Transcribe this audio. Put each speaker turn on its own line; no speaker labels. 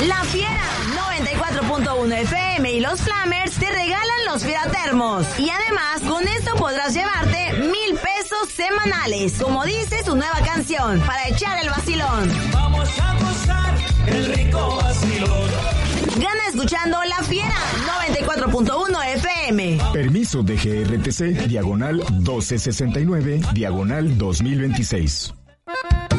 La Fiera 94.1 FM y los Flamers te regalan los Fiera Termos. Y además, con esto podrás llevarte 1,000 pesos semanales, como dice su nueva canción, para echar el vacilón.
Vamos a gozar el rico vacilón.
Gana escuchando La Fiera 94.1 FM.
Permiso de GRTC, diagonal 1269, diagonal 2026.